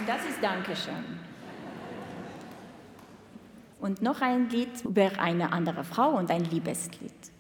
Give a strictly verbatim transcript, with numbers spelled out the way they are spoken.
das ist Dankeschön. Und noch ein Lied über eine andere Frau und ein Liebeslied.